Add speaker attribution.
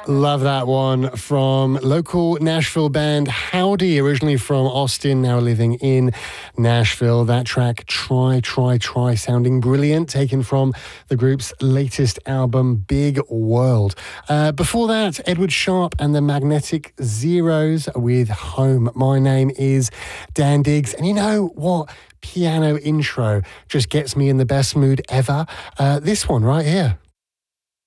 Speaker 1: Love that one from local Nashville band Howdy, originally from Austin, now living in Nashville. That track, Try, Try, Try, sounding brilliant, taken from the group's latest album, Big World. Before that, Edward Sharpe and the Magnetic Zeros with Home. My name is Dan Diggs, and you know what piano intro just gets me in the best mood ever? This one right here.